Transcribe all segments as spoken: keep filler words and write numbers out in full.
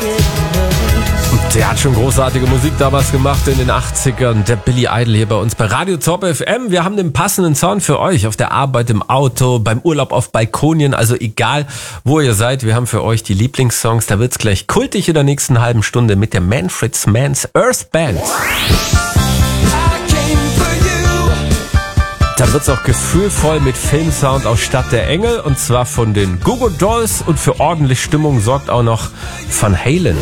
Der hat schon großartige Musik damals gemacht in den achtzigern. Der Billy Idol hier bei uns bei Radio Top F M. Wir haben den passenden Sound für euch auf der Arbeit, im Auto, beim Urlaub auf Balkonien. Also egal, wo ihr seid, wir haben für euch die Lieblingssongs. Da wird's gleich kultig in der nächsten halben Stunde mit der Manfred Mann's Earth Band. Da wird's auch gefühlvoll mit Filmsound aus Stadt der Engel, und zwar von den Goo Goo Dolls, und für ordentlich Stimmung sorgt auch noch Van Halen.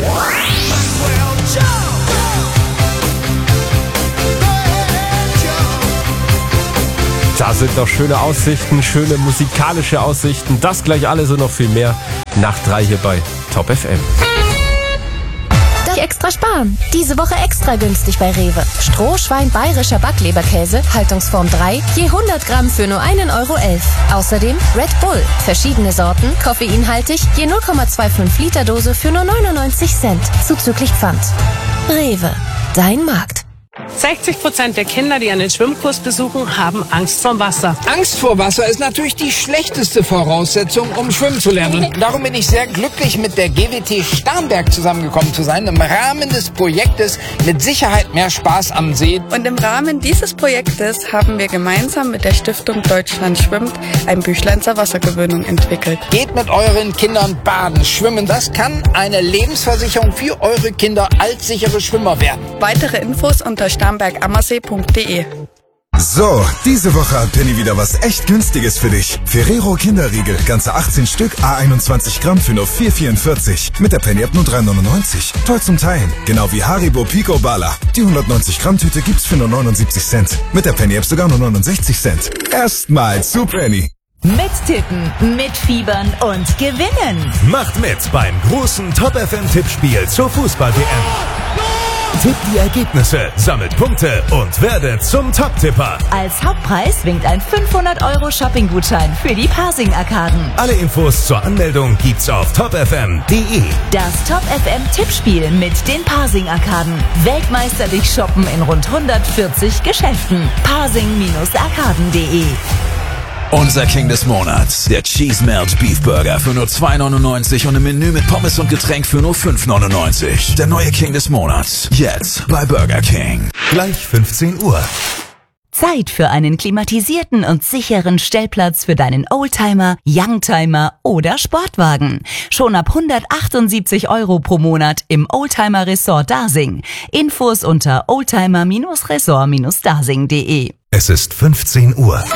Da sind noch schöne Aussichten, schöne musikalische Aussichten. Das gleich alles und noch viel mehr nach drei hier bei Top F M. Extra sparen. Diese Woche extra günstig bei Rewe. Strohschwein bayerischer Backleberkäse, Haltungsform drei, je hundert Gramm für nur einen Euro elf. Außerdem Red Bull, verschiedene Sorten, koffeinhaltig, je null Komma fünfundzwanzig Liter Dose für nur neunundneunzig Cent, zuzüglich Pfand. Rewe, dein Markt. sechzig Prozent der Kinder, die einen Schwimmkurs besuchen, haben Angst vor Wasser. Angst vor Wasser ist natürlich die schlechteste Voraussetzung, um schwimmen zu lernen. Darum bin ich sehr glücklich, mit der G W T Starnberg zusammengekommen zu sein, im Rahmen des Projektes Mit Sicherheit mehr Spaß am See. Und im Rahmen dieses Projektes haben wir gemeinsam mit der Stiftung Deutschland schwimmt ein Büchlein zur Wassergewöhnung entwickelt. Geht mit euren Kindern baden, schwimmen. Das kann eine Lebensversicherung für eure Kinder als sichere Schwimmer werden. Weitere Infos unter starnberg ammersee punkt de. So, diese Woche hat Penny wieder was echt Günstiges für dich. Ferrero Kinderriegel, ganze achtzehn Stück, à einundzwanzig Gramm für nur vier vierundvierzig. Mit der Penny App nur drei neunundneunzig. Toll zum Teilen. Genau wie Haribo Pico Bala. Die hundertneunzig Gramm Tüte gibt's für nur neunundsiebzig Cent. Mit der Penny App sogar nur neunundsechzig Cent. Erstmal zu Penny. Mittippen, mitfiebern und gewinnen. Macht mit beim großen Top F M Tippspiel zur Fußball-W M. Tippt die Ergebnisse, sammelt Punkte und werdet zum Top-Tipper. Als Hauptpreis winkt ein fünfhundert Euro Shopping-Gutschein für die Pasing-Arkaden. Alle Infos zur Anmeldung gibt's auf top f m punkt de. Das Top F M Tippspiel mit den Pasing-Arkaden. Weltmeisterlich shoppen in rund hundertvierzig Geschäften. pasing arkaden punkt de. Unser King des Monats, der Cheese Melt Beef Burger für nur zwei neunundneunzig und ein Menü mit Pommes und Getränk für nur fünf neunundneunzig. Der neue King des Monats, jetzt bei Burger King. Gleich fünfzehn Uhr. Zeit für einen klimatisierten und sicheren Stellplatz für deinen Oldtimer, Youngtimer oder Sportwagen. Schon ab hundertachtundsiebzig Euro pro Monat im Oldtimer Resort Dasing. Infos unter oldtimer Resort Dasing punkt de. Es ist fünfzehn Uhr.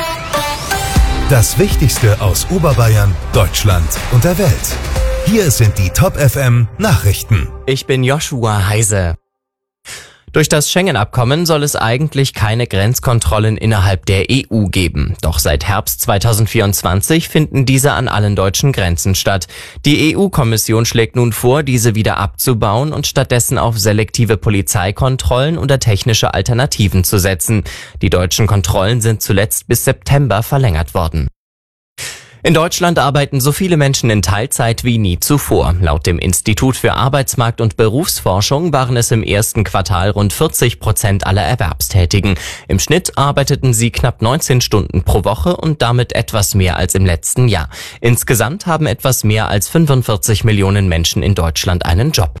Das Wichtigste aus Oberbayern, Deutschland und der Welt. Hier sind die Top F M Nachrichten. Ich bin Joshua Heise. Durch das Schengen-Abkommen soll es eigentlich keine Grenzkontrollen innerhalb der E U geben. Doch seit Herbst zweitausendvierundzwanzig finden diese an allen deutschen Grenzen statt. Die E U-Kommission schlägt nun vor, diese wieder abzubauen und stattdessen auf selektive Polizeikontrollen oder technische Alternativen zu setzen. Die deutschen Kontrollen sind zuletzt bis September verlängert worden. In Deutschland arbeiten so viele Menschen in Teilzeit wie nie zuvor. Laut dem Institut für Arbeitsmarkt- und Berufsforschung waren es im ersten Quartal rund vierzig Prozent aller Erwerbstätigen. Im Schnitt arbeiteten sie knapp neunzehn Stunden pro Woche und damit etwas mehr als im letzten Jahr. Insgesamt haben etwas mehr als fünfundvierzig Millionen Menschen in Deutschland einen Job.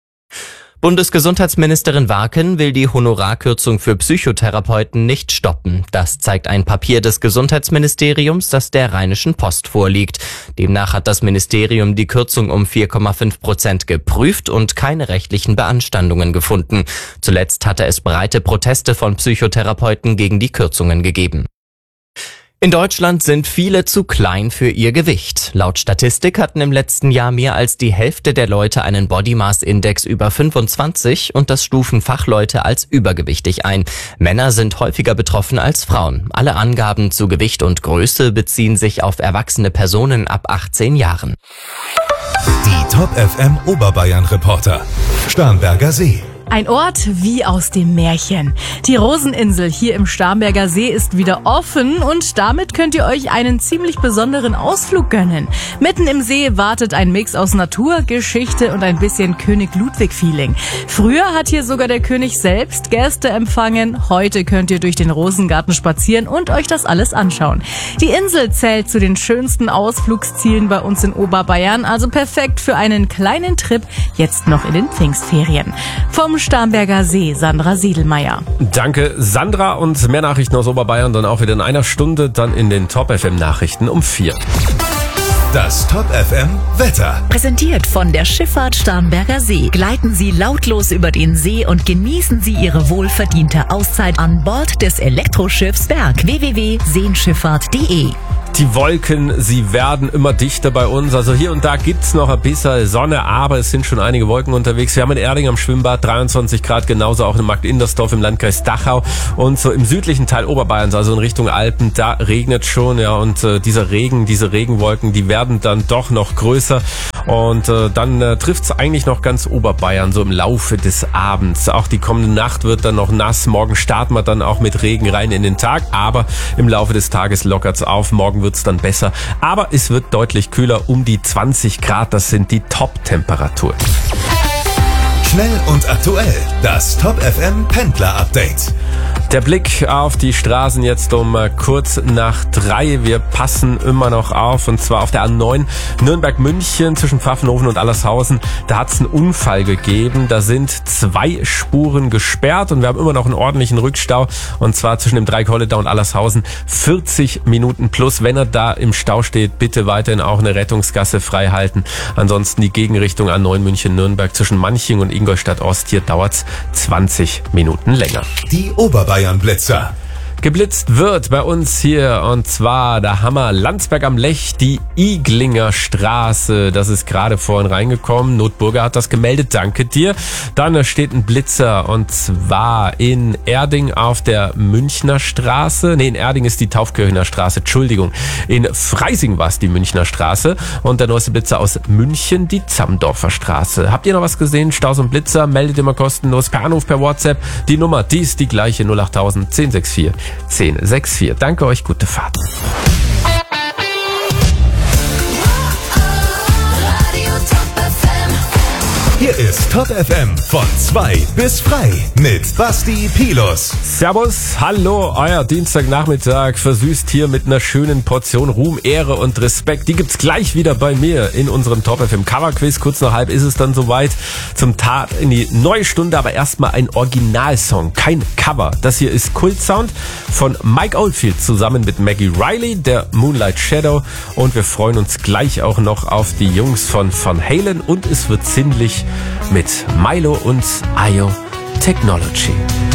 Bundesgesundheitsministerin Warken will die Honorarkürzung für Psychotherapeuten nicht stoppen. Das zeigt ein Papier des Gesundheitsministeriums, das der Rheinischen Post vorliegt. Demnach hat das Ministerium die Kürzung um vier Komma fünf Prozent geprüft und keine rechtlichen Beanstandungen gefunden. Zuletzt hatte es breite Proteste von Psychotherapeuten gegen die Kürzungen gegeben. In Deutschland sind viele zu klein für ihr Gewicht. Laut Statistik hatten im letzten Jahr mehr als die Hälfte der Leute einen Body Mass Index über fünfundzwanzig und das stufen Fachleute als übergewichtig ein. Männer sind häufiger betroffen als Frauen. Alle Angaben zu Gewicht und Größe beziehen sich auf erwachsene Personen ab achtzehn Jahren. Die Top F M Oberbayern Reporter. Starnberger See. Ein Ort wie aus dem Märchen. Die Roseninsel hier im Starnberger See ist wieder offen und damit könnt ihr euch einen ziemlich besonderen Ausflug gönnen. Mitten im See wartet ein Mix aus Natur, Geschichte und ein bisschen König Ludwig-Feeling. Früher hat hier sogar der König selbst Gäste empfangen. Heute könnt ihr durch den Rosengarten spazieren und euch das alles anschauen. Die Insel zählt zu den schönsten Ausflugszielen bei uns in Oberbayern, also perfekt für einen kleinen Trip, jetzt noch in den Pfingstferien. Vom Starnberger See, Sandra Siedelmeier. Danke, Sandra. Und mehr Nachrichten aus Oberbayern dann auch wieder in einer Stunde, dann in den Top F M Nachrichten um vier. Das Top F M Wetter. Präsentiert von der Schifffahrt Starnberger See. Gleiten Sie lautlos über den See und genießen Sie Ihre wohlverdiente Auszeit an Bord des Elektroschiffs Berg. w w w punkt seenschifffahrt punkt de. Die Wolken, sie werden immer dichter bei uns. Also hier und da gibt's noch ein bisschen Sonne, aber es sind schon einige Wolken unterwegs. Wir haben in Erding am Schwimmbad dreiundzwanzig Grad, genauso auch in Markt Indersdorf im Landkreis Dachau. Und so im südlichen Teil Oberbayerns, also in Richtung Alpen, da regnet schon. Ja, und äh, dieser Regen, diese Regenwolken, die werden dann doch noch größer. Und äh, dann äh, trifft's eigentlich noch ganz Oberbayern, so im Laufe des Abends. Auch die kommende Nacht wird dann noch nass. Morgen starten wir dann auch mit Regen rein in den Tag. Aber im Laufe des Tages lockert's auf. Morgen wird's dann besser. Aber es wird deutlich kühler, um die zwanzig Grad. Das sind die Top-Temperaturen. Schnell und aktuell. Das Top F M Pendler Update. Der Blick auf die Straßen jetzt um kurz nach drei. Wir passen immer noch auf, und zwar auf der A neun Nürnberg-München zwischen Pfaffenhofen und Allershausen. Da hat es einen Unfall gegeben. Da sind zwei Spuren gesperrt und wir haben immer noch einen ordentlichen Rückstau, und zwar zwischen dem Dreieck-Holleder und Allershausen vierzig Minuten plus. Wenn er da im Stau steht, bitte weiterhin auch eine Rettungsgasse frei halten. Ansonsten die Gegenrichtung A neun München-Nürnberg zwischen Manching und Ingolstadt-Ost. Hier dauert's zwanzig Minuten länger. Die Oberbayern Blitzer. Geblitzt wird bei uns hier, und zwar der Hammer Landsberg am Lech, die Iglinger Straße. Das ist gerade vorhin reingekommen. Notburger hat das gemeldet, danke dir. Dann steht ein Blitzer, und zwar in Erding auf der Münchner Straße. Nee, in Erding ist die Taufkirchener Straße, Entschuldigung. In Freising war es die Münchner Straße, und der neueste Blitzer aus München, die Zamdorfer Straße. Habt ihr noch was gesehen? Staus und Blitzer, meldet ihr mal kostenlos per Anruf, per WhatsApp. Die Nummer, die ist die gleiche, null acht null null eins null sechs vier zehn sechs vier. Danke euch, gute Fahrt. Hier ist Top F M von zwei bis frei mit Basti Pilus. Servus, hallo, euer Dienstagnachmittag versüßt hier mit einer schönen Portion Ruhm, Ehre und Respekt. Die gibt's gleich wieder bei mir in unserem Top F M Cover Quiz. Kurz nach halb ist es dann soweit zum Tag in die neue Stunde, aber erstmal ein Originalsong, kein Cover. Das hier ist Kultsound von Mike Oldfield zusammen mit Maggie Riley, der Moonlight Shadow, und wir freuen uns gleich auch noch auf die Jungs von Van Halen, und es wird ziemlich mit Milo und Io Technology.